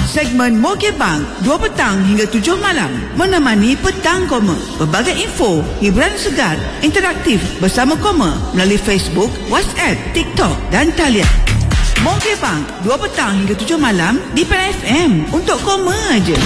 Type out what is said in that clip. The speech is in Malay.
Segmen Moge Bang 2 petang hingga 7 malam menemani petang Koma. Berbagai info, hiburan segar, interaktif bersama Koma melalui Facebook, WhatsApp, TikTok dan talian. Moge Bang 2 petang hingga 7 malam di Pan FM untuk Koma aja.